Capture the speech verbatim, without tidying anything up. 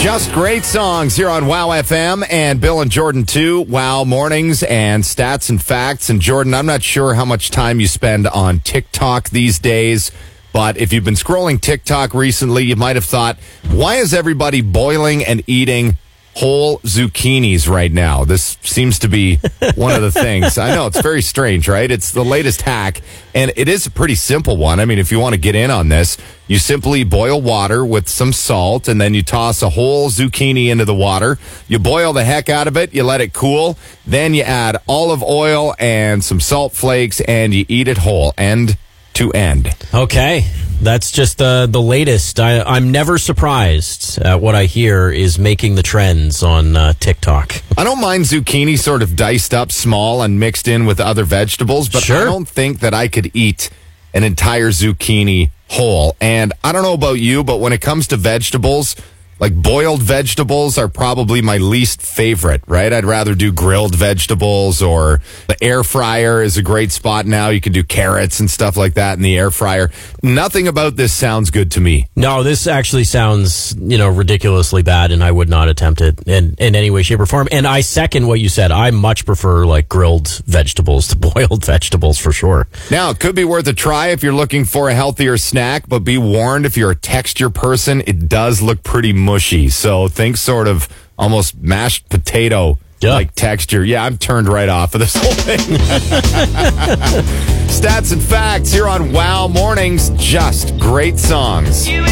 Just great songs here on Wow F M and Bill and Jordan too. Wow Mornings and Stats and Facts. And Jordan, I'm not sure how much time you spend on TikTok these days, but if you've been scrolling TikTok recently, you might have thought, why is everybody boiling and eating whole zucchinis right now? This seems to be one of the things. I know, it's very strange, right? It's the latest hack, and it is a pretty simple one. I mean, if you want to get in on this, you simply boil water with some salt, and then you toss a whole zucchini into the water. You boil the heck out of it. You let it cool. Then you add olive oil and some salt flakes, and you eat it whole, end to end. Okay. That's just uh, the latest. I, I'm never surprised at what I hear is making the trends on uh, TikTok. I don't mind zucchini sort of diced up small and mixed in with other vegetables, but Sure. I don't think that I could eat an entire zucchini whole. And I don't know about you, but when it comes to vegetables, like boiled vegetables are probably my least favorite, right? I'd rather do grilled vegetables, or the air fryer is a great spot now. You can do carrots and stuff like that in the air fryer. Nothing about this sounds good to me. No, this actually sounds, you know, ridiculously bad, and I would not attempt it in, in any way, shape, or form. And I second what you said. I much prefer, like, grilled vegetables to boiled vegetables, for sure. Now, it could be worth a try if you're looking for a healthier snack, but be warned, if you're a texture person, it does look pretty mushy. So think sort of almost mashed potato like Yeah. texture. Yeah, I'm turned right off of this whole thing. Stats and Facts here on Wow Mornings. Just great songs.